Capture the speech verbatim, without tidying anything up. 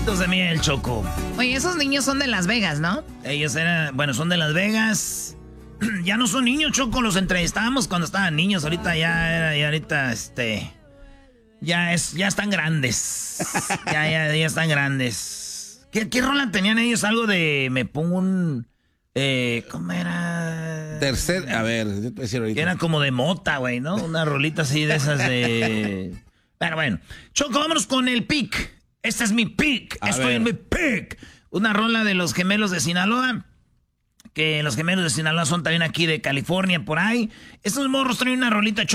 Ojitos de miel, Choco. Oye, esos niños son de Las Vegas, ¿no? Ellos eran, bueno, son de Las Vegas. Ya no son niños, Choco, los entrevistábamos cuando estaban niños. Ahorita ya era, y ahorita, este... Ya es, ya están grandes. Ya, ya, ya están grandes. ¿Qué, qué rola tenían ellos? Algo de... Me pongo un... Eh, ¿Cómo era? Tercer... A ver, yo te voy a decir ahorita. Que era como de mota, güey, ¿no? Una rolita así de esas de... Pero bueno. Choco, vámonos con el pick. Este es mi pick. A Estoy ver. en mi pick. Una rola de los Gemelos de Sinaloa. Que los Gemelos de Sinaloa son también aquí de California, por ahí. Estos morros traen una rolita